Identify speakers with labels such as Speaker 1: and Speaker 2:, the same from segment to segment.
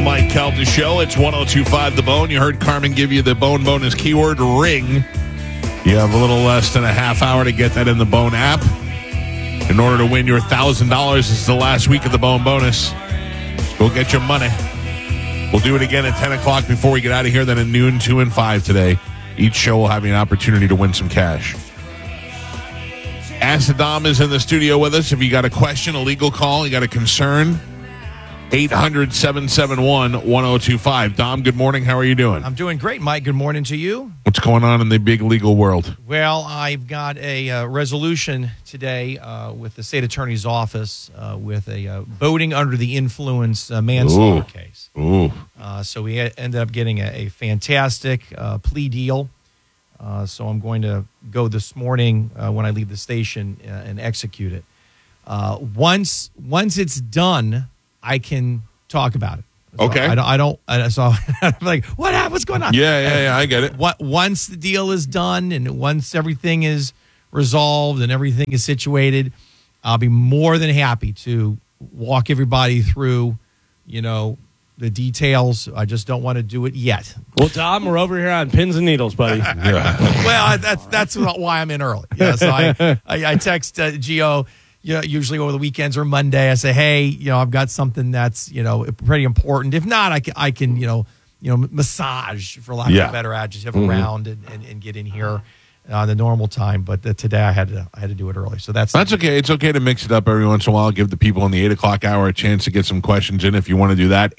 Speaker 1: Mike Calda Show. It's 102.5 The Bone. You heard Carmen give you the Bone bonus keyword, ring. You have a little less than a half hour to get that in the Bone app. In order to win your $1,000, this is the last week of the Bone bonus. Go get your money. We'll do it again at 10 o'clock before we get out of here. Then at noon, 2 and 5 today. Each show will have you an opportunity to win some cash. Ask the Dom is in the studio with us. If you got a question, a legal call, you got a concern, 800-771-1025. Dom, good morning. How are you doing?
Speaker 2: I'm doing great, Mike. Good morning to you.
Speaker 1: What's going on in the big legal world?
Speaker 2: Well, I've got a resolution today with the state attorney's office with a voting under the influence manslaughter case.
Speaker 1: Ooh.
Speaker 2: So we ended up getting a fantastic plea deal. So I'm going to go this morning when I leave the station and execute it. Once it's done, I can talk about it. So
Speaker 1: Okay.
Speaker 2: So I'm like, what happened? What's going on?
Speaker 1: Yeah, I get it.
Speaker 2: Once the deal is done and once everything is resolved and everything is situated, I'll be more than happy to walk everybody through, the details. I just don't want to do it yet.
Speaker 3: Well, Dom, we're over here on pins and needles, buddy.
Speaker 2: Well, that's why I'm in early. Yeah, so I text Gio. Usually over the weekends or Monday, I say, hey, I've got something that's, pretty important. If not, I can, massage, for lack of a better adjective, around and get in here on the normal time. But today I had to do it early. So that's
Speaker 1: okay. It's okay to mix it up every once in a while. Give the people in the 8 o'clock hour a chance to get some questions in. If you want to do that,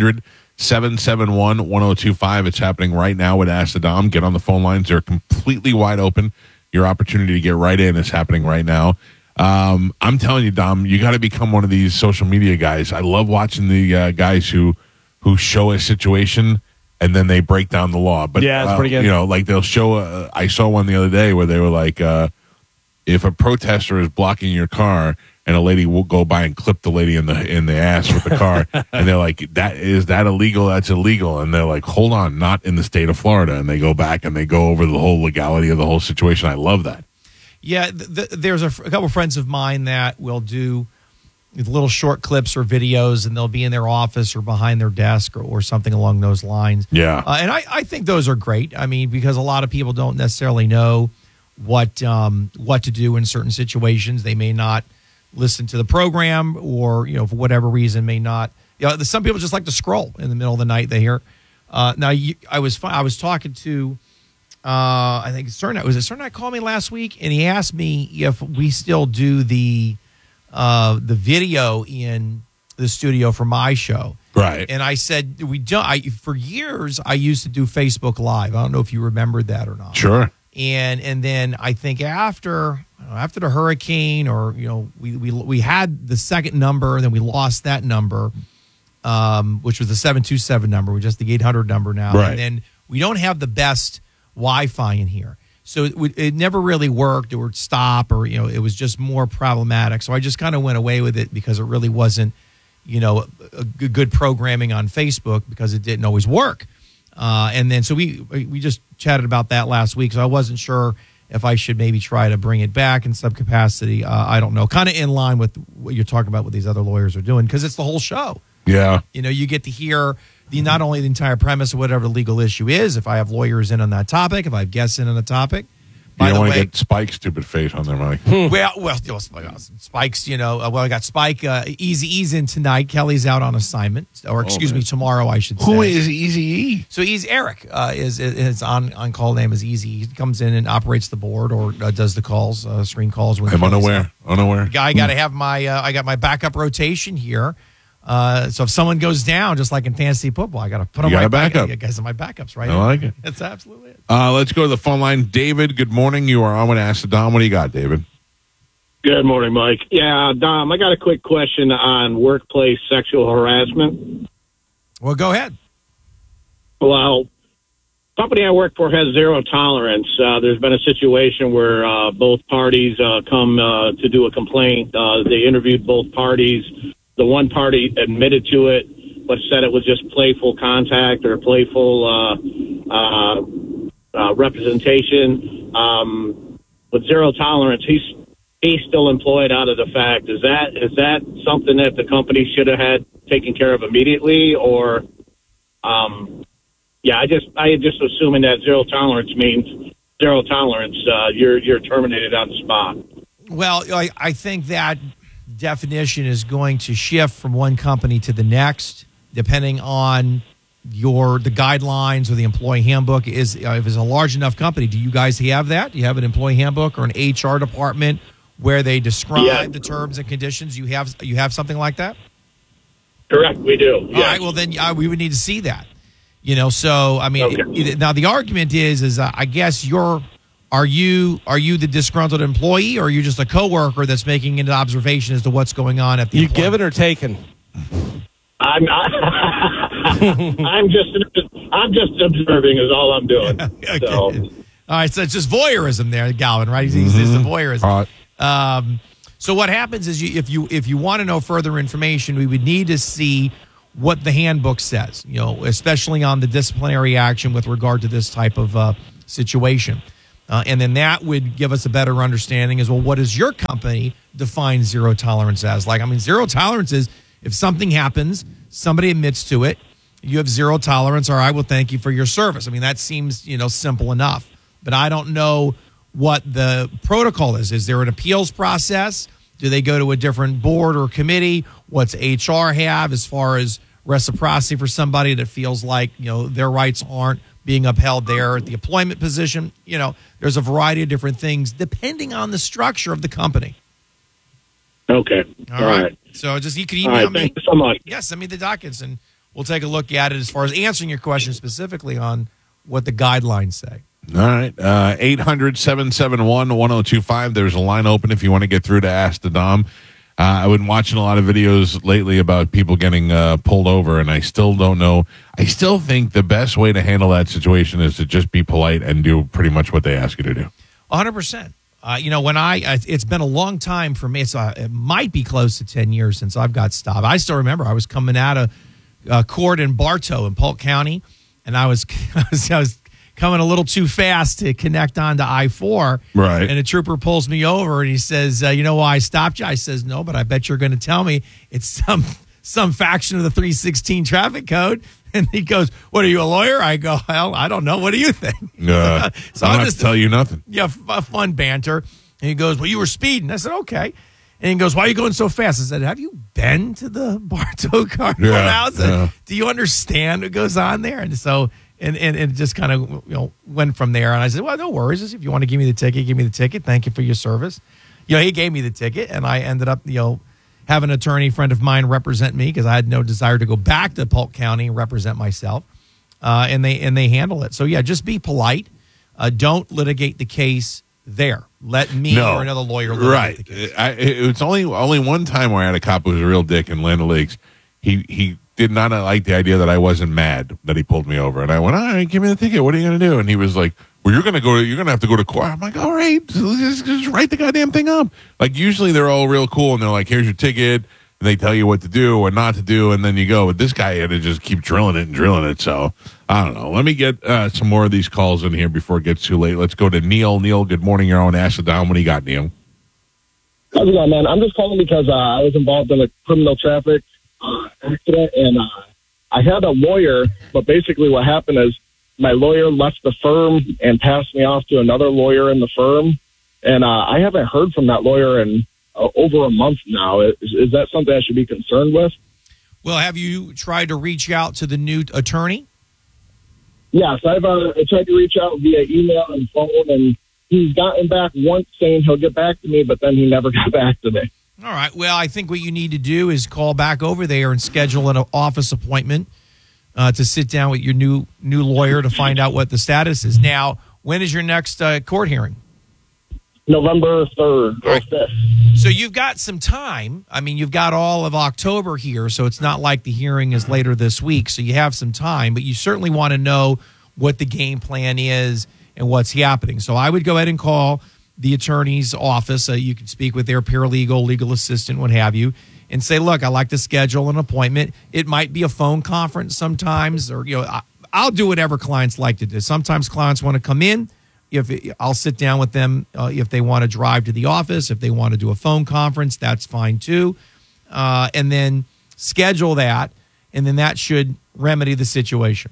Speaker 1: 800-771-1025. It's happening right now with Ask the Dom. Get on the phone lines. They're completely wide open. Your opportunity to get right in is happening right now. I'm telling you, Dom, you got to become one of these social media guys. I love watching the guys who show a situation and then they break down the law. But
Speaker 3: yeah, it's pretty good.
Speaker 1: Like they'll show. I saw one the other day where they were like, if a protester is blocking your car and a lady will go by and clip the lady in the ass with the car, and they're like, is that illegal? That's illegal. And they're like, hold on, not in the state of Florida. And they go back and they go over the whole legality of the whole situation. I love that.
Speaker 2: Yeah, there's a couple friends of mine that will do little short clips or videos, and they'll be in their office or behind their desk or something along those lines.
Speaker 1: Yeah.
Speaker 2: And I think those are great. I mean, because a lot of people don't necessarily know what to do in certain situations. They may not listen to the program or, for whatever reason, may not. Some people just like to scroll in the middle of the night. They hear. I was talking to... I think Cernak called me last week, and he asked me if we still do the video in the studio for my show.
Speaker 1: Right.
Speaker 2: And I said, we don't. For years, I used to do Facebook Live. I don't know if you remembered that or not.
Speaker 1: Sure.
Speaker 2: And then I think after the hurricane, or we had the second number, and then we lost that number, which was the 727 number, which is the 800 number now.
Speaker 1: Right.
Speaker 2: And then we don't have the best Wi-Fi in here, so it never really worked. It would stop, or it was just more problematic. So I just kind of went away with it because it really wasn't, a good programming on Facebook, because it didn't always work. And then so we just chatted about that last week. So I wasn't sure if I should maybe try to bring it back in some capacity. I don't know, kind of in line with what you're talking about, what these other lawyers are doing, because it's the whole show.
Speaker 1: Yeah,
Speaker 2: you get to hear not only the entire premise of whatever the legal issue is, if I have lawyers in on that topic, if I have guests in on the topic.
Speaker 1: You don't want to get Spike's stupid face on there, Mike.
Speaker 2: Spike's, I got Spike, Eazy-E's in tonight. Kelly's out on assignment, or excuse me, tomorrow, I should say.
Speaker 1: Who is Eazy-E?
Speaker 2: So Eric is on-call name is Easy. He comes in and operates the board, or does the calls, screen calls.
Speaker 1: I'm unaware.
Speaker 2: I got to have I got my backup rotation here. So if someone goes down, just like in fantasy football, I got to put on my backup. Guys, are my backups, right?
Speaker 1: I like it.
Speaker 2: That's absolutely it.
Speaker 1: Let's go to the phone line. David, good morning. You are on with Ask the Dom. What do you got, David?
Speaker 4: Good morning, Mike. Yeah, Dom, I got a quick question on workplace sexual harassment.
Speaker 2: Well, go ahead.
Speaker 4: Well, company I work for has zero tolerance. There's been a situation where both parties come to do a complaint. They interviewed both parties. The one party admitted to it, but said it was just playful contact or playful representation. With zero tolerance, he's still employed out of the fact. Is that something that the company should have had taken care of immediately, or Yeah, I just assuming that zero tolerance means zero tolerance. You're terminated on the spot.
Speaker 2: Well, I think that definition is going to shift from one company to the next, depending on the guidelines or the employee handbook. If it's a large enough company, do you guys have that? Do you have an employee handbook or an HR department where they describe the terms and conditions? You have something like that?
Speaker 4: Correct, we do.
Speaker 2: All right, well, then we would need to see that. So, I mean, now the argument is I guess are you the disgruntled employee, or are you just a coworker that's making an observation as to what's going on at the
Speaker 3: You
Speaker 2: employment?
Speaker 3: give it or taken?
Speaker 4: I'm just observing is all I'm doing.
Speaker 2: Okay.
Speaker 4: So.
Speaker 2: All right, so it's just voyeurism there, Galvin, right? He's the voyeurism.
Speaker 1: All right.
Speaker 2: So what happens is if you want to know further information, we would need to see what the handbook says, especially on the disciplinary action with regard to this type of situation. And then that would give us a better understanding as well, what does your company define zero tolerance as? Zero tolerance is if something happens, somebody admits to it, you have zero tolerance, or I will thank you for your service. That seems, simple enough. But I don't know what the protocol is. Is there an appeals process? Do they go to a different board or committee? What's HR have as far as reciprocity for somebody that feels like, their rights aren't being upheld there at the employment position? There's a variety of different things depending on the structure of the company.
Speaker 4: Okay.
Speaker 2: All right. So you can email
Speaker 4: All right,
Speaker 2: me.
Speaker 4: thank you so much.
Speaker 2: Yeah, send me the documents, and we'll take a look at it as far as answering your question specifically on what the guidelines say.
Speaker 1: All right. 800-771-1025. There's a line open if you want to get through to Ask the Dom. I've been watching a lot of videos lately about people getting pulled over, and I still don't know. I still think the best way to handle that situation is to just be polite and do pretty much what they ask you to do.
Speaker 2: 100%. It's been a long time for me. It might be close to 10 years since I've got stopped. I still remember I was coming out of court in Bartow in Polk County, and I was coming a little too fast to connect onto I-4.
Speaker 1: Right.
Speaker 2: And a trooper pulls me over and he says, you know why I stopped you? I says, no, but I bet you're going to tell me it's some faction of the 316 traffic code. And he goes, what, are you a lawyer? I go, well, I don't know. What do you think?
Speaker 1: So I'll have to tell you nothing.
Speaker 2: Yeah, fun banter. And he goes, well, you were speeding. I said, okay. And he goes, why are you going so fast? I said, have you been to the Bartow Courthouse?
Speaker 1: Yeah.
Speaker 2: Do you understand what goes on there? And so... And it just kind of went from there. And I said, well, no worries. If you want to give me the ticket, give me the ticket. Thank you for your service. He gave me the ticket, and I ended up, have an attorney friend of mine represent me because I had no desire to go back to Polk County and represent myself. And they handle it. So yeah, just be polite. Don't litigate the case there. Let me or another lawyer litigate the case.
Speaker 1: It's only one time where I had a cop who was a real dick in Land O'Lakes. He did not like the idea that I wasn't mad that he pulled me over. And I went, all right, give me the ticket. What are you going to do? And he was like, well, you're going to have to go to court. I'm like, all right, just write the goddamn thing up. Like, usually they're all real cool, and they're like, here's your ticket, and they tell you what to do or not to do, and then you go. But this guy had to just keep drilling it. So, I don't know. Let me get some more of these calls in here before it gets too late. Let's go to Neil. Neil, good morning. You're on Ask the Dom. What do you got, Neil?
Speaker 5: How's it going, man? I'm just calling because I was involved in a criminal traffic accident, and I had a lawyer, but basically what happened is my lawyer left the firm and passed me off to another lawyer in the firm, and I haven't heard from that lawyer in over a month now. Is that something I should be concerned with?
Speaker 2: Well, have you tried to reach out to the new attorney?
Speaker 5: Yes, I've tried to reach out via email and phone, and he's gotten back once saying he'll get back to me, but then he never got back to me.
Speaker 2: All right. Well, I think what you need to do is call back over there and schedule an office appointment to sit down with your new lawyer to find out what the status is. Now, when is your next court hearing?
Speaker 5: November 3rd or 5th.
Speaker 2: So you've got some time. I mean, you've got all of October here, so it's not like the hearing is later this week. So you have some time, but you certainly want to know what the game plan is and what's happening. So I would go ahead and call the attorney's office. You can speak with their paralegal, legal assistant, what have you, and say, look, I'd like to schedule an appointment. It might be a phone conference sometimes, or, I'll do whatever clients like to do. Sometimes clients want to come in. I'll sit down with them if they want to drive to the office. If they want to do a phone conference, that's fine too. And then schedule that, and then that should remedy the situation.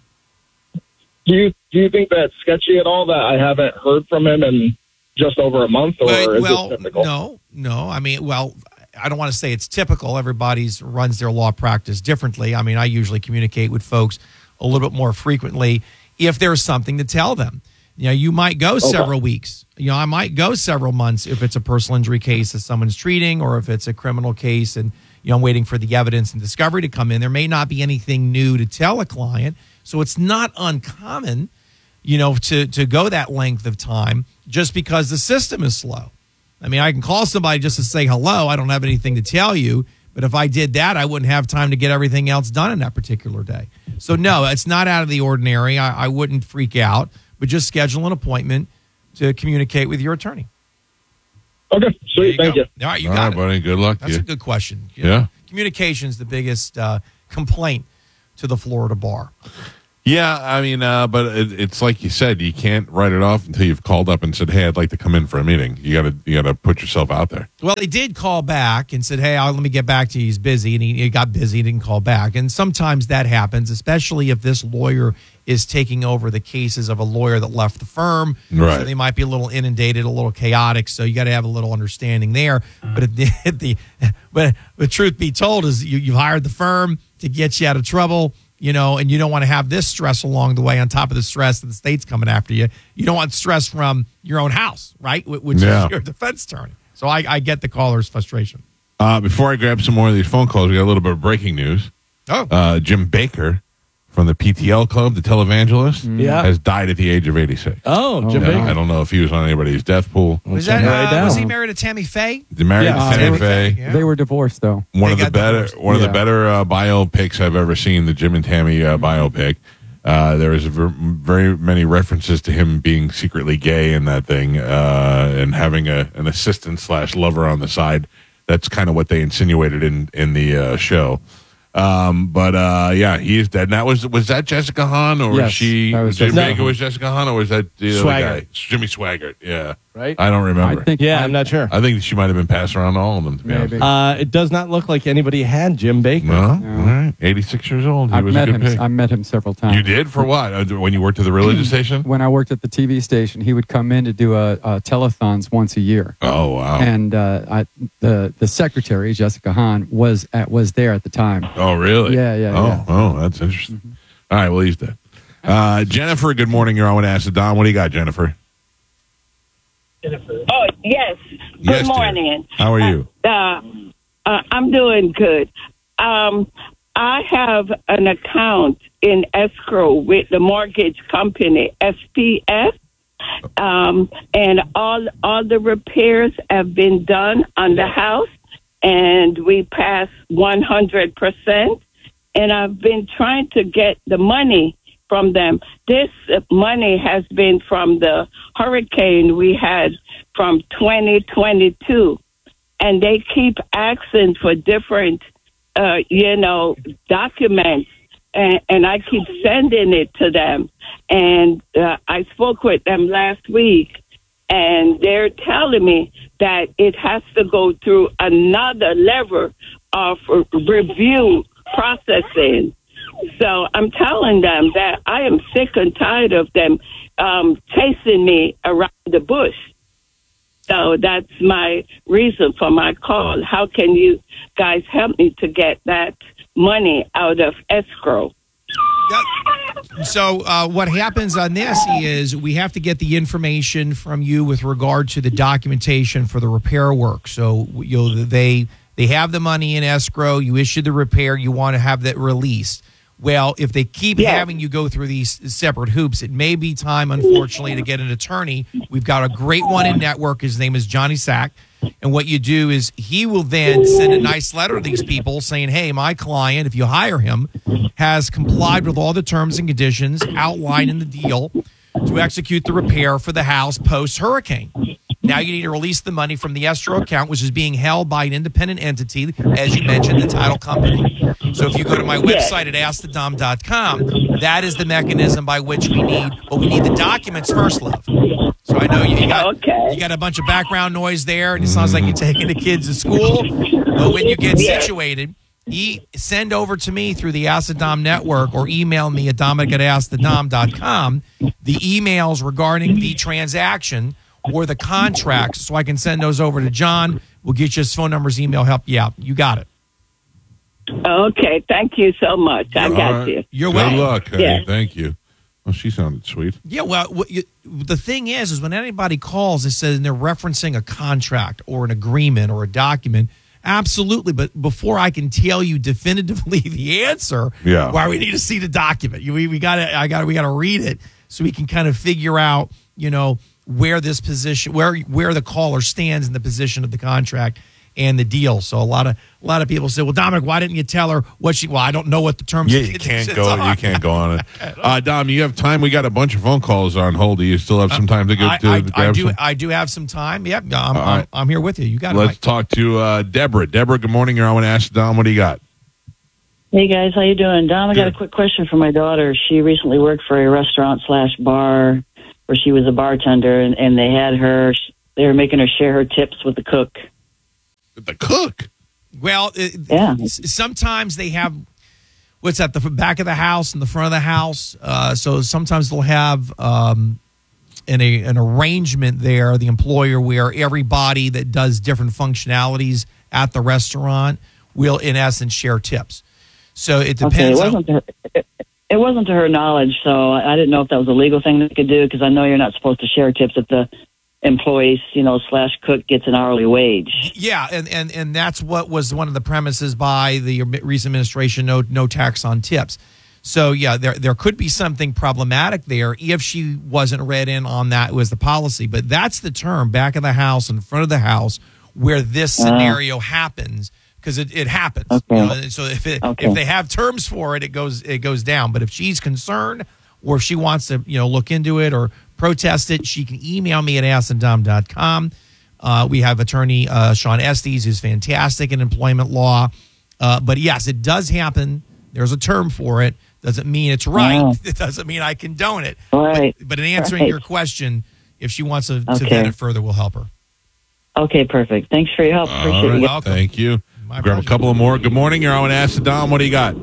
Speaker 5: Do you think that's sketchy at all that I haven't heard from him in just over a month, or is it typical?
Speaker 2: No. I mean, I don't want to say it's typical. Everybody's runs their law practice differently. I mean, I usually communicate with folks a little bit more frequently if there's something to tell them. You know, you might go several weeks. You know, I might go several months if it's a personal injury case that someone's treating, or if it's a criminal case and, you know, I'm waiting for the evidence and discovery to come in. There may not be anything new to tell a client. So it's not uncommon, you know, to go that length of time just because the system is slow. I mean, I can call somebody just to say hello. I don't have anything to tell you. But if I did that, I wouldn't have time to get everything else done in that particular day. So, no, it's not out of the ordinary. I wouldn't freak out, but just schedule an appointment to communicate with your attorney.
Speaker 5: Okay, sweet. Thank you.
Speaker 2: All right, you got it.
Speaker 1: Buddy. Good luck.
Speaker 2: That's a good question.
Speaker 1: Yeah.
Speaker 2: Communication's the biggest complaint to the Florida bar.
Speaker 1: Yeah, I mean, but it's like you said, you can't write it off until you've called up and said, "Hey, I'd like to come in for a meeting." You gotta put yourself out there.
Speaker 2: Well, he did call back and said, "Hey, let me get back to you." He's busy, and he got busy. He didn't call back, and sometimes that happens, especially if this lawyer is taking over the cases of a lawyer that left the firm.
Speaker 1: Right.
Speaker 2: So they might be a little inundated, a little chaotic. So you got to have a little understanding there. But but the truth be told is you hired the firm to get you out of trouble. You know, and you don't want to have this stress along the way on top of the stress that the state's coming after you. You don't want stress from your own house, right? Which is your defense attorney. So I get the caller's frustration.
Speaker 1: Before I grab some more of these phone calls, we got a little bit of breaking news. Jim Baker from the PTL Club, the televangelist, has died at the age of 86.
Speaker 3: Jim Baker.
Speaker 1: I don't know if he was on anybody's death pool.
Speaker 2: Was he married to Tammy Faye?
Speaker 1: Married to Tammy Faye.
Speaker 2: Yeah.
Speaker 6: They were divorced, though.
Speaker 1: One of the better biopics I've ever seen, the Jim and Tammy biopic. There is very many references to him being secretly gay in that thing, and having an assistant / lover on the side. That's kind of what they insinuated in the show. He is dead. And that was that Jessica Hahn, or was she? Jim Baker was Jessica Hahn, or was that the other guy? Jimmy Swaggart. Yeah,
Speaker 3: right.
Speaker 1: I don't remember.
Speaker 3: I'm not sure.
Speaker 1: I think she might have been passed around to all of them. To be honest,
Speaker 3: it does not look like anybody had Jim Baker.
Speaker 1: No, all right. 86 years old. He was a good pick.
Speaker 6: I met him several times.
Speaker 1: You did? For what? When you worked at the religious station?
Speaker 6: When I worked at the TV station, he would come in to do telethons once a year.
Speaker 1: Oh wow!
Speaker 6: And the secretary, Jessica Hahn, was there at the time.
Speaker 1: Oh really?
Speaker 6: Yeah.
Speaker 1: Oh, that's interesting. Mm-hmm. All right, well, he's dead. Jennifer, good morning. You're on with Acid Don. What do you got, Jennifer?
Speaker 7: Oh, yes. Good morning.
Speaker 1: Dear. How are you?
Speaker 7: I'm doing good. I have an account in escrow with the mortgage company, SPF, and all the repairs have been done on the house, and we passed 100%. And I've been trying to get the money from them. This money has been from the hurricane we had from 2022. And they keep asking for different, documents. And I keep sending it to them. And I spoke with them last week. And they're telling me that it has to go through another level of review processing. So I'm telling them that I am sick and tired of them chasing me around the bush. So that's my reason for my call. How can you guys help me to get that money out of escrow?
Speaker 2: So what happens on this is we have to get the information from you with regard to the documentation for the repair work. So they have the money in escrow. You issue the repair. You want to have that released. Well, if they keep having you go through these separate hoops, it may be time, unfortunately, to get an attorney. We've got a great one in network. His name is Johnny Sack. And what you do is he will then send a nice letter to these people saying, hey, my client, if you hire him, has complied with all the terms and conditions outlined in the deal to execute the repair for the house post-hurricane. Now you need to release the money from the escrow account, which is being held by an independent entity, as you mentioned, the title company. So if you go to my website at AskTheDom.com, that is the mechanism by which we need the documents first, love. So I know you got a bunch of background noise there, and it sounds like you're taking the kids to school. But when you get situated, send over to me through the Ask the Dom network or email me at dominic@askthedom.com the emails regarding the transaction or the contracts so I can send those over to John. We'll get you his phone numbers, email, help you out. You got it.
Speaker 7: Okay, thank you so much. I got you.
Speaker 2: You're
Speaker 1: Good
Speaker 2: welcome.
Speaker 1: luck, honey.
Speaker 7: Yeah.
Speaker 1: Thank you. Well, she sounded sweet.
Speaker 2: Yeah, well, the thing is when anybody calls, it says they're referencing a contract or an agreement or a document. Absolutely, but before I can tell you definitively the answer, why we need to see the document. We got to read it so we can kind of figure out, where this position, where the caller stands in the position of the contract and the deal. So a lot of people say, well, Dominic, why didn't you tell her what she? Well, I don't know what the terms.
Speaker 1: Yeah,
Speaker 2: and
Speaker 1: you
Speaker 2: conditions
Speaker 1: can't go.
Speaker 2: are.
Speaker 1: You can't go on it. Dom, you have time? We got a bunch of phone calls on hold. Do you still have some time to go?
Speaker 2: I do have some time. Yep, I'm here with you. You got it.
Speaker 1: Let's talk to Deborah. Deborah, good morning. You're on with Ask Dom. What do you got?
Speaker 8: Hey guys, how you doing? Dom, I got a quick question for my daughter. She recently worked for a restaurant/bar where she was a bartender, and they were making her share her tips with the cook.
Speaker 1: The cook?
Speaker 2: Well, sometimes they have what's at the back of the house and the front of the house. So sometimes they'll have an arrangement there, the employer, where everybody that does different functionalities at the restaurant will, in essence, share tips. So it depends.
Speaker 8: It wasn't to her knowledge, so I didn't know if that was a legal thing that they could do, because I know you're not supposed to share tips if the employee, /cook gets an hourly wage.
Speaker 2: Yeah, and that's what was one of the premises by the recent administration, no tax on tips. So, yeah, there could be something problematic there if she wasn't read in on that was the policy. But that's the term, back of the house and front of the house, where this scenario happens, because it happens.
Speaker 8: Okay.
Speaker 2: So if they have terms for it, it goes down. But if she's concerned or if she wants to look into it or protest it, she can email me at askthedom.com. We have attorney Sean Estes, who's fantastic in employment law. But yes, it does happen. There's a term for it. Doesn't mean it's right. It doesn't mean I condone it.
Speaker 8: Right.
Speaker 2: But in answering your question, if she wants to vet it further, we'll help her.
Speaker 8: Okay, perfect. Thanks for your help. Appreciate it.
Speaker 2: Welcome.
Speaker 1: Thank you.
Speaker 2: My
Speaker 1: Grab
Speaker 2: pleasure.
Speaker 1: a couple of more. Good morning. You're on with Ask the Dom. What do you got?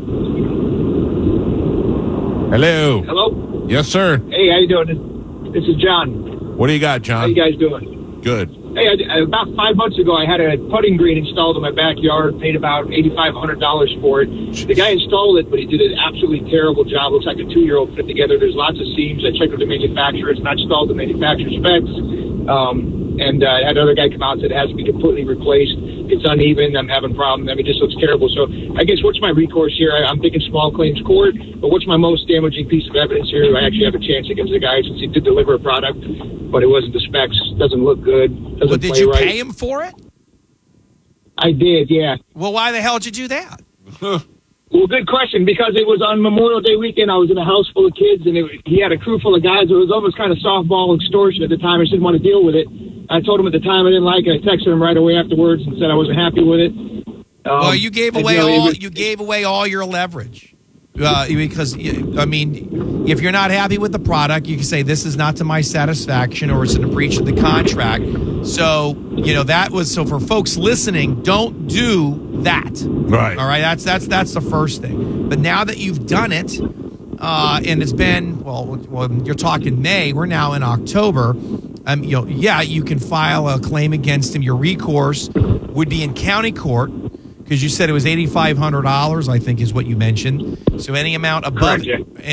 Speaker 1: Hello.
Speaker 9: Hello.
Speaker 1: Yes, sir.
Speaker 9: Hey, how you doing? This is John.
Speaker 1: What do you got, John?
Speaker 9: How you guys doing?
Speaker 1: Good.
Speaker 9: Hey, about 5 months ago, I had a putting green installed in my backyard. Paid about $8,500 for it. The guy installed it, but he did an absolutely terrible job. Looks like a 2-year-old put it together. There's lots of seams. I checked with the manufacturer. It's not installed to manufacturer specs. And I had another guy come out and said it has to be completely replaced. It's uneven. I'm having problems. I mean, it just looks terrible. So I guess what's my recourse here? I'm thinking small claims court, but what's my most damaging piece of evidence here? I actually have a chance against the guy since he did deliver a product, but it wasn't the specs. Doesn't look good. Doesn't
Speaker 2: Did
Speaker 9: play
Speaker 2: you
Speaker 9: right.
Speaker 2: pay him for it?
Speaker 9: I did, yeah.
Speaker 2: Well, why the hell did you do that?
Speaker 9: Well, good question, because it was on Memorial Day weekend. I was in a house full of kids, and he had a crew full of guys. It was almost kind of softball extortion at the time. I just didn't want to deal with it. I told him at the time I didn't like it. I texted him right away afterwards and said I wasn't happy with it.
Speaker 2: Well, you gave away all your leverage. Because, I mean, if you're not happy with the product, you can say this is not to my satisfaction or it's in a breach of the contract. So, that was, so for folks listening, don't do that.
Speaker 1: Right.
Speaker 2: All right. That's the first thing. But now that you've done it, and it's been, well, you're talking May, we're now in October. You can file a claim against him. Your recourse would be in county court, because you said it was $8,500, I think is what you mentioned. So any amount above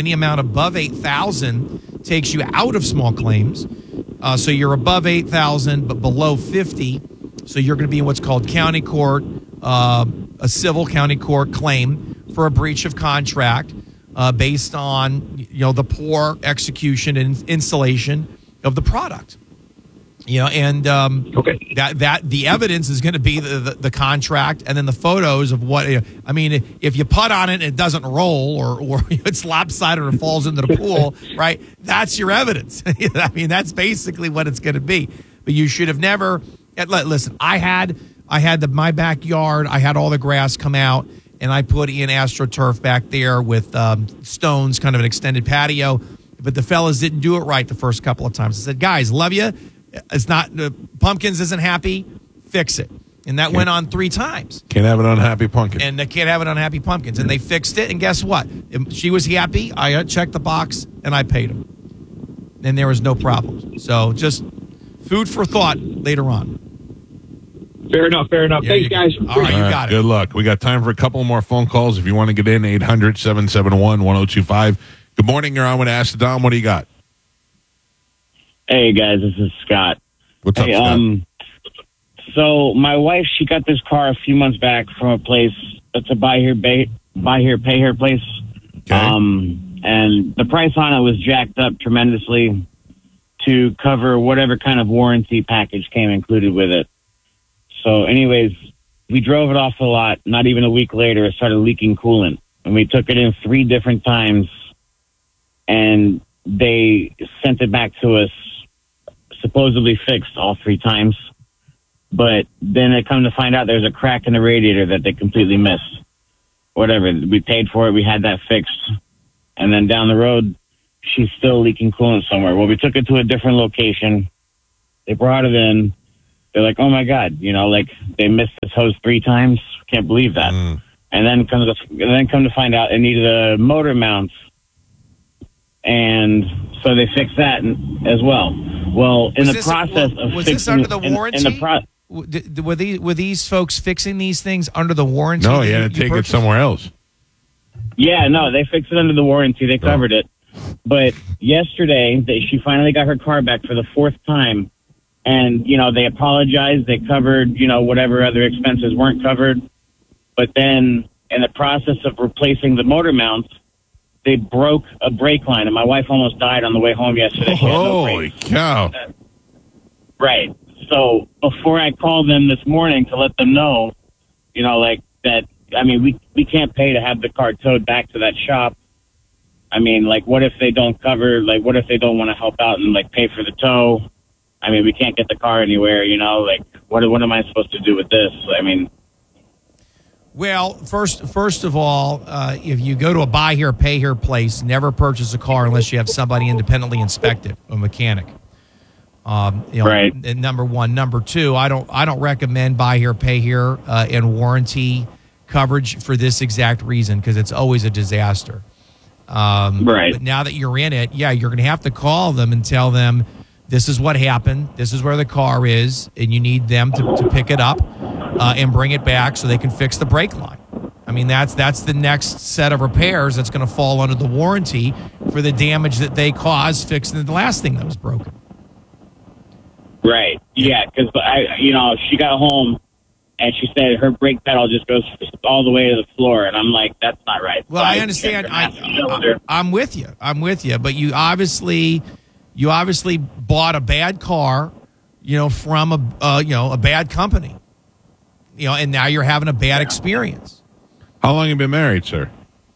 Speaker 2: $8,000 takes you out of small claims. So you're above $8,000 but below $50,000. So you're going to be in what's called county court, a civil county court claim for a breach of contract based on the poor execution and installation of the product. That the evidence is going to be the contract and then the photos of what. I mean, if you putt on it and it doesn't roll or it's lopsided or falls into the pool, right? That's your evidence. I mean, that's basically what it's going to be. But you should have never. Listen, I had my backyard. I had all the grass come out, and I put in AstroTurf back there with stones, kind of an extended patio. But the fellas didn't do it right the first couple of times. I said, guys, love you. It's not Pumpkins isn't happy. Fix it. And that went on 3 times.
Speaker 1: Can't have an unhappy pumpkin.
Speaker 2: And they can't have it on Happy Pumpkins. And they fixed it. And guess what? She was happy. I checked the box and I paid them. And there was no problems. So just food for thought later on.
Speaker 9: Fair enough.
Speaker 2: Yeah,
Speaker 9: Thanks, guys.
Speaker 2: All right, you got it.
Speaker 1: Good luck. We got time for a couple more phone calls. If you want to get in, 800-771-1025. Good morning. You're on with Ask Dom. What do you got?
Speaker 10: Hey guys, this is Scott.
Speaker 1: What's up, Scott?
Speaker 10: So my wife, she got this car a few months back from a place that's a buy here, pay here place.
Speaker 1: Okay.
Speaker 10: And the price on it was jacked up tremendously to cover whatever kind of warranty package came included with it. So anyways, we drove it off the lot. Not even a week later, it started leaking coolant. And we took it in 3 different times, and they sent it back to us, supposedly fixed all 3 times. But then they come to find out there's a crack in the radiator that they completely missed. Whatever. We paid for it. We had that fixed. And then down the road, she's still leaking coolant somewhere. Well, we took it to a different location. They brought it in. They're like, oh, my God. You know, like, they missed this hose 3 times. Can't believe that. And then come to find out it needed a motor mount. And so they fixed that as well. Well, in the process of
Speaker 2: was
Speaker 10: fixing,
Speaker 2: this under the warranty? Were these folks fixing these things under the warranty?
Speaker 1: No, you had to take it somewhere else.
Speaker 10: Yeah, no, they fixed it under the warranty. They covered it. But yesterday, she finally got her car back for the 4th time. And, you know, they apologized. They covered, you know, whatever other expenses weren't covered. But then in the process of replacing the motor mounts, they broke a brake line. And my wife almost died on the way home yesterday. She had no
Speaker 1: Holy
Speaker 10: brakes.
Speaker 1: cow.
Speaker 10: Right. So before I called them this morning to let them know, you know, like that, I mean, we can't pay to have the car towed back to that shop. I mean, like, what if they don't cover, like, what if they don't want to help out and, like, pay for the tow? I mean, we can't get the car anywhere, you know, like, what am I supposed to do with this? I mean,
Speaker 2: well, first of all, if you go to a buy here, pay here place, never purchase a car unless you have somebody independently inspect it, a mechanic. You know,
Speaker 10: right.
Speaker 2: And number 1, number 2, I don't recommend buy here, pay here, and warranty coverage for this exact reason, because it's always a disaster.
Speaker 10: Right.
Speaker 2: But now that you're in it, yeah, you're going to have to call them and tell them this is what happened, this is where the car is, and you need them to pick it up and bring it back so they can fix the brake line. I mean, that's the next set of repairs that's going to fall under the warranty for the damage that they caused fixing the last thing that was broken.
Speaker 10: Right. Yeah, because she got home and she said her brake pedal just goes all the way to the floor, and I'm like, that's not right.
Speaker 2: Well, I understand. I'm with you. But you obviously bought a bad car, you know, from a bad company, you know, and now you're having a bad experience.
Speaker 1: How long have you been married, sir?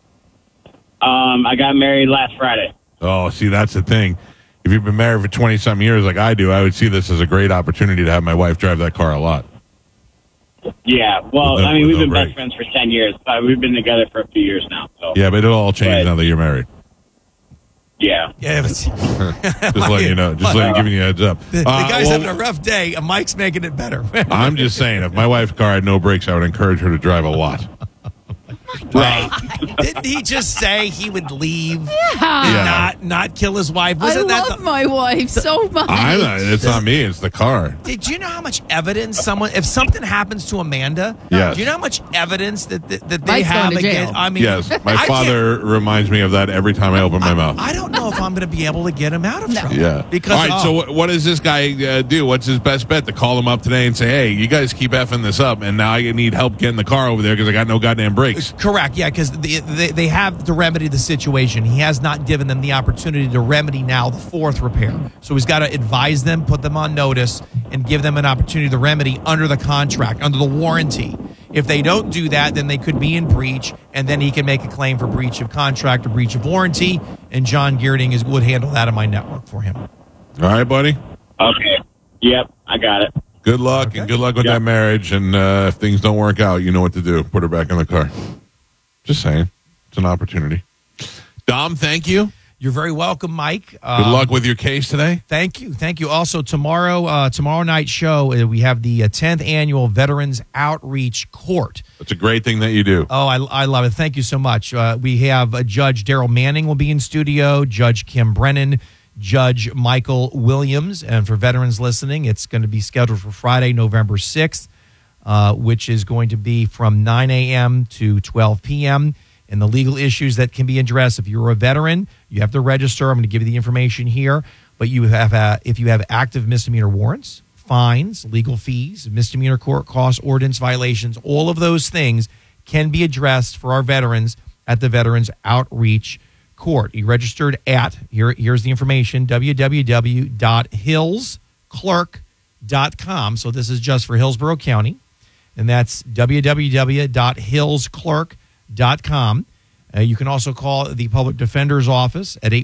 Speaker 10: I got married last Friday.
Speaker 1: Oh, see, that's the thing. If you've been married for 20-some years like I do, I would see this as a great opportunity to have my wife drive that car a lot.
Speaker 10: Yeah, well, we've been best friends for 10 years. We've been together for a few years now. So.
Speaker 1: Yeah, but it'll all change now that you're married.
Speaker 10: Yeah.
Speaker 2: Yeah,
Speaker 1: just letting you know. Just giving you a heads up.
Speaker 2: The guy's having a rough day. Mike's making it better.
Speaker 1: I'm just saying, if my wife's car had no brakes, I would encourage her to drive a lot.
Speaker 2: Right. Didn't he just say he would leave and not kill his wife?
Speaker 11: I love my wife so much.
Speaker 1: It's not me. It's the car.
Speaker 2: Did you know how much evidence if something happens to Amanda?
Speaker 1: Yes.
Speaker 2: Do you know how much evidence that they
Speaker 11: Mike's
Speaker 2: have
Speaker 11: going to jail.
Speaker 2: against? I mean,
Speaker 1: Yes, my father reminds me of that every time I open my mouth.
Speaker 2: I don't know if I'm going to be able to get him out of trouble.
Speaker 1: Yeah.
Speaker 2: Because
Speaker 1: all right. So what does this guy do? What's his best bet? To call him up today and say, "Hey, you guys keep effing this up, and now I need help getting the car over there because I got no goddamn brakes."
Speaker 2: Correct. Yeah, because they have to remedy the situation. He has not given them the opportunity to remedy now the 4th repair. So he's got to advise them, put them on notice, and give them an opportunity to remedy under the contract, under the warranty. If they don't do that, then they could be in breach, and then he can make a claim for breach of contract or breach of warranty, and John Geerding would handle that in my network for him.
Speaker 1: All right, buddy?
Speaker 10: Okay. Yep, I got it.
Speaker 1: Good luck, and good luck with that marriage, and if things don't work out, you know what to do. Put her back in the car. Just saying. It's an opportunity. Dom, thank you.
Speaker 2: You're very welcome, Mike.
Speaker 1: Good luck with your case today.
Speaker 2: Thank you. Also, tomorrow night show, we have the 10th annual Veterans Outreach Court.
Speaker 1: It's a great thing that you do.
Speaker 2: Oh, I love it. Thank you so much. We have Judge Daryl Manning will be in studio, Judge Kim Brennan, Judge Michael Williams. And for veterans listening, it's going to be scheduled for Friday, November 6th, which is going to be from 9 a.m. to 12 p.m., and the legal issues that can be addressed. If you're a veteran, you have to register. I'm going to give you the information here. But you have if you have active misdemeanor warrants, fines, legal fees, misdemeanor court costs, ordinance violations, all of those things can be addressed for our veterans at the Veterans Outreach Court. You registered at, here's the information, www.hillsclerk.com. So this is just for Hillsborough County. And that's www.hillsclerk.com. You can also call the Public Defender's Office at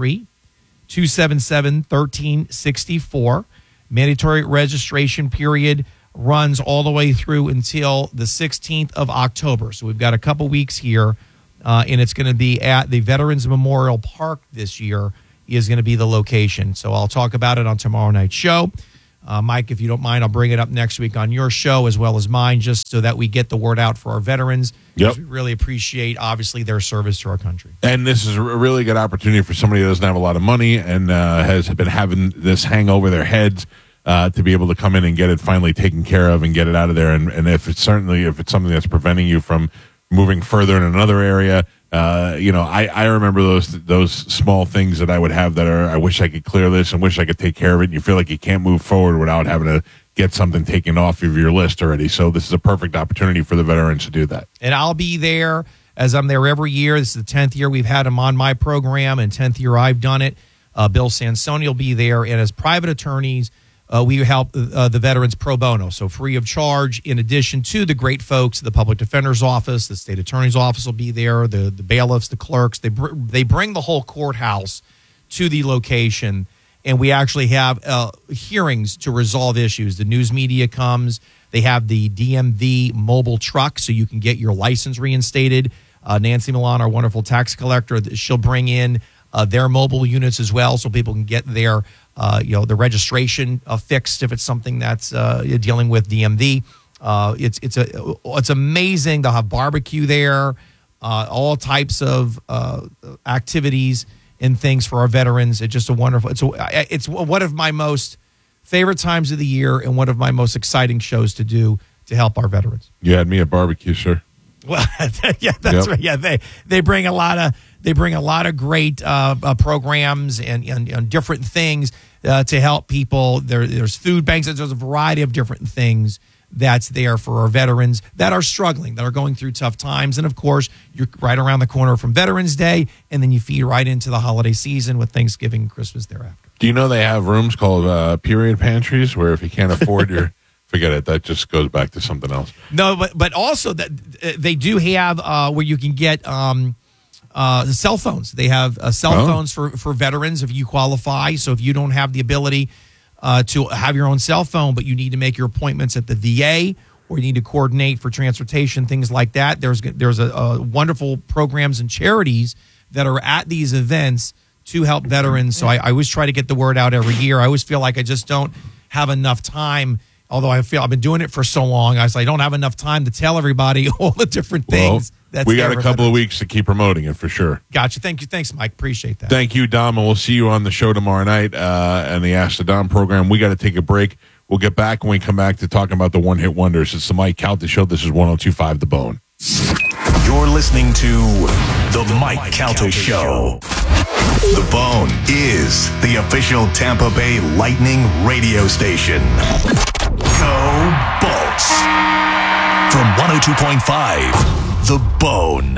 Speaker 2: 813-277-1364. Mandatory registration period runs all the way through until the 16th of October. So we've got a couple weeks here, and it's going to be at the Veterans Memorial Park this year is going to be the location. So I'll talk about it on tomorrow night's show. Mike, if you don't mind, I'll bring it up next week on your show as well as mine, just so that we get the word out for our veterans.
Speaker 1: Yep.
Speaker 2: We really appreciate, obviously, their service to our country.
Speaker 1: And this is a really good opportunity for somebody who doesn't have a lot of money and has been having this hang over their heads to be able to come in and get it finally taken care of and get it out of there. And if it's something that's preventing you from moving further in another area, I remember those small things that I would have that are, I wish I could clear this and wish I could take care of it. And you feel like you can't move forward without having to get something taken off of your list already. So this is a perfect opportunity for the veterans to do that.
Speaker 2: And I'll be there, as I'm there every year. This is the 10th year we've had him on my program, and 10th year I've done it. Bill Sansoni will be there. And as private attorneys, we help the veterans pro bono, so free of charge, in addition to the great folks at the Public Defender's Office. The State Attorney's Office will be there, the bailiffs, the clerks. They bring the whole courthouse to the location, and we actually have hearings to resolve issues. The news media comes. They have the DMV mobile truck, so you can get your license reinstated. Nancy Milan, our wonderful tax collector, she'll bring in their mobile units as well, so people can get their the registration fixed if it's something that's dealing with DMV. It's amazing. They'll have barbecue there, all types of activities and things for our veterans. It's just a wonderful. It's one of my most favorite times of the year and one of my most exciting shows to do to help our veterans.
Speaker 1: You had me at barbecue, sir.
Speaker 2: Well, yeah, that's right. Yeah, they bring a lot of great programs and different things to help people. There's food banks. There's a variety of different things that's there for our veterans that are struggling, that are going through tough times. And of course, you're right around the corner from Veterans Day, and then you feed right into the holiday season with Thanksgiving and Christmas thereafter.
Speaker 1: Do you know they have rooms called period pantries where if you can't afford your forget it, that just goes back to something else.
Speaker 2: No, but also that they do have where you can get cell phones. They have cell phones for veterans if you qualify. So if you don't have the ability to have your own cell phone, but you need to make your appointments at the VA, or you need to coordinate for transportation, things like that, there's a wonderful programs and charities that are at these events to help veterans. So I always try to get the word out every year. I always feel like I just don't have enough time. Although I feel I've been doing it for so long, I don't have enough time to tell everybody all the different things.
Speaker 1: We got a couple of weeks to keep promoting it for sure.
Speaker 2: Gotcha. Thank you. Thanks, Mike. Appreciate that.
Speaker 1: Thank you, Dom. And we'll see you on the show tomorrow night and the Ask the Dom program. We got to take a break. We'll get back when we come back to talking about the one-hit wonders. It's the Mike Calta Show. This is 102.5 The Bone.
Speaker 12: You're listening to the Mike Calta Show. The Bone is the official Tampa Bay Lightning radio station. Go Bolts! From 102.5, The Bone.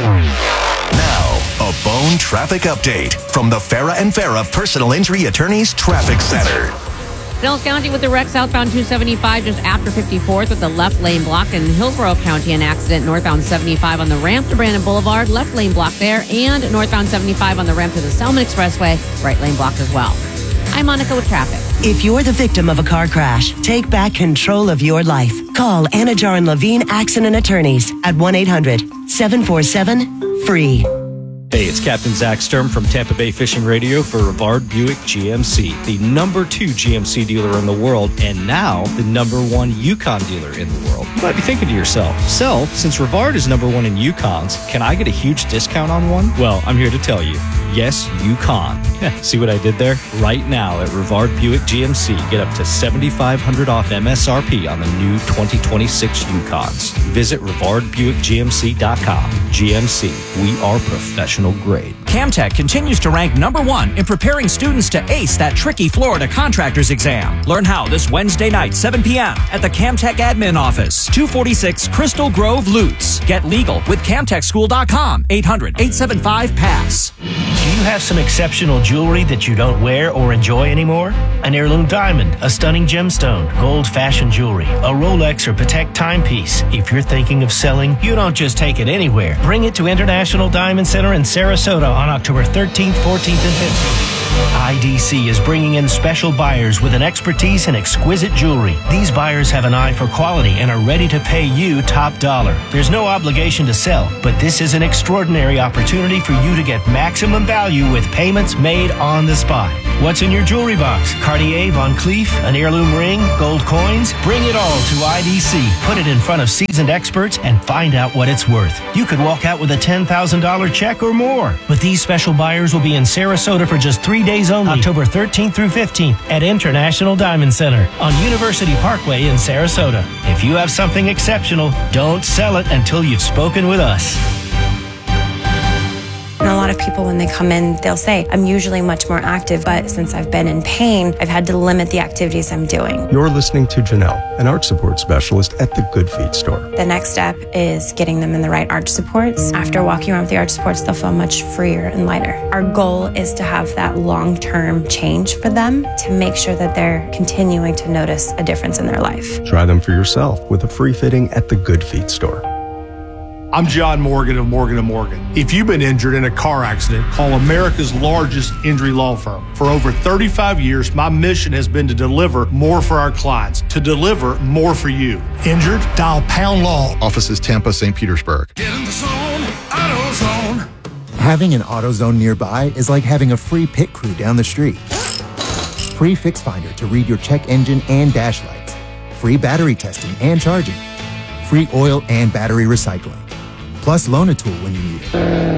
Speaker 12: Now, a Bone traffic update from the Farah and Farah Personal Injury Attorneys Traffic Center.
Speaker 13: Pinellas County with the wreck southbound 275 just after 54th with the left lane block. In Hillsborough County, an accident northbound 75 on the ramp to Brandon Boulevard, left lane block there, and northbound 75 on the ramp to the Selman Expressway, right lane blocked as well. I'm Monica with traffic.
Speaker 14: If you're the victim of a car crash, take back control of your life. Call Anajar and Levine Accident Attorneys at 1-800-747-FREE.
Speaker 15: Hey, it's Captain Zach Sturm from Tampa Bay Fishing Radio for Rivard Buick GMC, the number 2 GMC dealer in the world, and now the number 1 Yukon dealer in the world. You might be thinking to yourself, since Rivard is number 1 in Yukons, can I get a huge discount on one? Well, I'm here to tell you, yes, Yukon. See what I did there? Right now at Rivard Buick GMC, get up to $7,500 off MSRP on the new 2026 Yukons. Visit RivardBuickGMC.com. GMC, we are professional grade.
Speaker 16: Camtech continues to rank number 1 in preparing students to ace that tricky Florida contractor's exam. Learn how this Wednesday night, 7 p.m. at the Camtech Admin Office, 246 Crystal Grove, Lutz. Get legal with CamtechSchool.com, 800-875-PASS.
Speaker 17: Do you have some exceptional jewelry that you don't wear or enjoy anymore? An heirloom diamond, a stunning gemstone, gold-fashioned jewelry, a Rolex or Patek timepiece. If you're thinking of selling, you don't just take it anywhere. Bring it to International Diamond Center in Sarasota on October 13th, 14th, and 15th. IDC is bringing in special buyers with an expertise in exquisite jewelry. These buyers have an eye for quality and are ready to pay you top dollar. There's no obligation to sell, but this is an extraordinary opportunity for you to get maximum value with payments made on the spot. What's in your jewelry box? Cartier, Von Cleef, an heirloom ring, gold coins? Bring it all to IDC. Put it in front of seasoned experts and find out what it's worth. You could walk out with a $10,000 check or more. But these special buyers will be in Sarasota for just 3 days only, October 13th through 15th at International Diamond Center on University Parkway in Sarasota. If you have something exceptional, don't sell it until you've spoken with us.
Speaker 18: And a lot of people, when they come in, they'll say, I'm usually much more active, but since I've been in pain, I've had to limit the activities I'm doing.
Speaker 19: You're listening to Janelle, an arch support specialist at the Good Feet store.
Speaker 18: The next step is getting them in the right arch supports. After walking around with the arch supports, they'll feel much freer and lighter. Our goal is to have that long-term change for them to make sure that they're continuing to notice a difference in their life.
Speaker 19: Try them for yourself with a free fitting at the Good Feet store.
Speaker 20: I'm John Morgan of Morgan & Morgan. If you've been injured in a car accident, call America's largest injury law firm. For over 35 years, my mission has been to deliver more for our clients, to deliver more for you. Injured? Dial Pound Law.
Speaker 21: Offices Tampa, St. Petersburg.
Speaker 22: Get in the zone, AutoZone.
Speaker 23: Having an AutoZone nearby is like having a free pit crew down the street. Free Fix Finder to read your check engine and dash lights. Free battery testing and charging. Free oil and battery recycling. Plus Loan-A-Tool when you need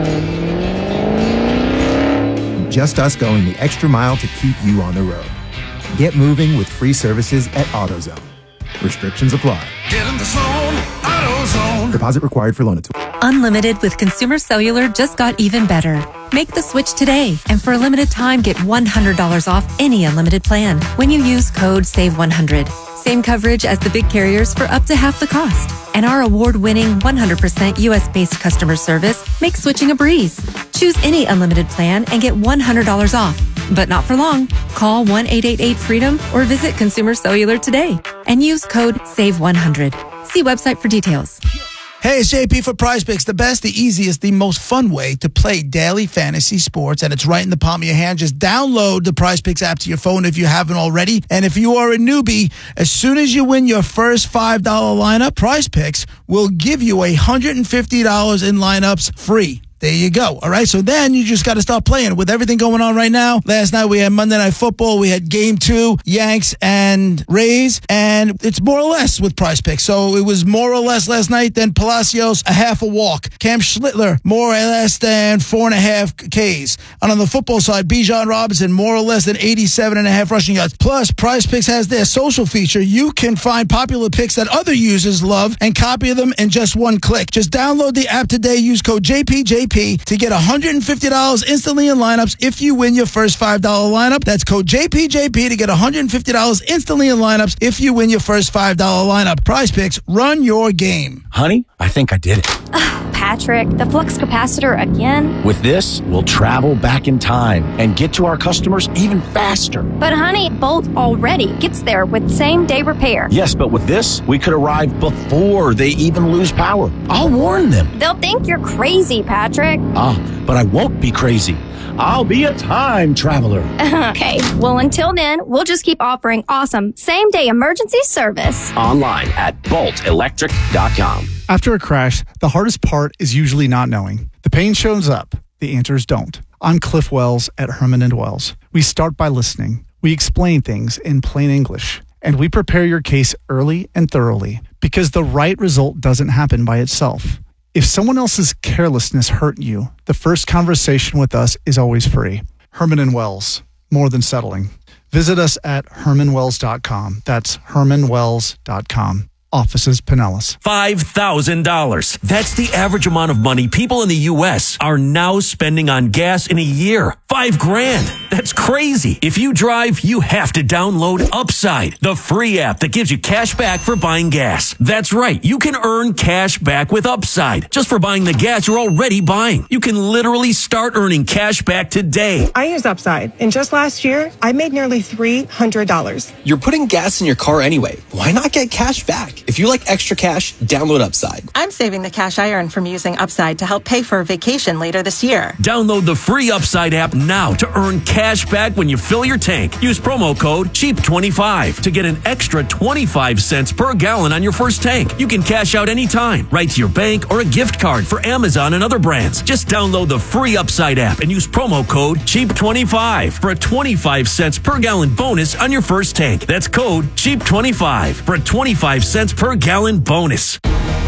Speaker 23: it. Just us going the extra mile to keep you on the road. Get moving with free services at AutoZone. Restrictions apply.
Speaker 22: Get in the zone, AutoZone.
Speaker 23: Deposit required for Loan-A-Tool.
Speaker 24: Unlimited with Consumer Cellular just got even better. Make the switch today, and for a limited time, get $100 off any unlimited plan when you use code SAVE100. Same coverage as the big carriers for up to half the cost. And our award-winning 100% U.S.-based customer service makes switching a breeze. Choose any unlimited plan and get $100 off. But not for long. Call 1-888-FREEDOM or visit Consumer Cellular today and use code SAVE100. See website for details.
Speaker 25: Hey, it's JP for Prize Picks, the best, the easiest, the most fun way to play daily fantasy sports, and it's right in the palm of your hand. Just download the Prize Picks app to your phone if you haven't already. And if you are a newbie, as soon as you win your first $5 lineup, Prize Picks will give you $150 in lineups free. There you go. All right. So then you just got to start playing with everything going on right now. Last night we had Monday Night Football. We had Game 2, Yanks and Rays. And it's more or less with Prize Picks. So it was more or less last night than Palacios, a half a walk. Cam Schlittler, more or less than 4.5 Ks. And on the football side, Bijan Robinson, more or less than 87.5 rushing yards. Plus, Prize Picks has their social feature. You can find popular picks that other users love and copy them in just one click. Just download the app today. Use code JPJP to get $150 instantly in lineups if you win your first $5 lineup. That's code JPJP to get $150 instantly in lineups if you win your first $5 lineup. Prize Picks, run your game.
Speaker 26: Honey, I think I did it.
Speaker 27: Patrick, the flux capacitor again?
Speaker 26: With this, we'll travel back in time and get to our customers even faster.
Speaker 27: But honey, Bolt already gets there with same-day repair.
Speaker 26: Yes, but with this, we could arrive before they even lose power. I'll warn them.
Speaker 27: They'll think you're crazy, Patrick.
Speaker 26: But I won't be crazy. I'll be a time traveler.
Speaker 27: Okay, well, until then, we'll just keep offering awesome same-day emergency service.
Speaker 26: Online at boltelectric.com.
Speaker 28: After a crash, the hardest part is usually not knowing. The pain shows up.
Speaker 3: The answer is don't. I'm Cliff Wells at Herman & Wells. We start by listening. We explain things in plain English. And we prepare your case early and thoroughly because the right result doesn't happen by itself. If someone else's carelessness hurt you, the first conversation with us is always free. Herman & Wells, more than settling. Visit us at hermanwells.com. That's hermanwells.com. Offices Pinellas.
Speaker 4: $5,000. That's the average amount of money people in the U.S. are now spending on gas in a year. $5,000. That's crazy. If you drive, you have to download Upside, the free app that gives you cash back for buying gas. That's right. You can earn cash back with Upside just for buying the gas you're already buying. You can literally start earning cash back today.
Speaker 5: I use Upside, and just last year, I made nearly $300.
Speaker 6: You're putting gas in your car anyway. Why not get cash back? If you like extra cash, download Upside.
Speaker 5: I'm saving the cash I earn from using Upside to help pay for a vacation later this year.
Speaker 4: Download the free Upside app now to earn cash back when you fill your tank. Use promo code CHEAP25 to get an extra 25 cents per gallon on your first tank. You can cash out anytime, right to your bank or a gift card for Amazon and other brands. Just download the free Upside app and use promo code CHEAP25 for a 25 cents per gallon bonus on your first tank. That's code CHEAP25 for a 25 cents per gallon bonus.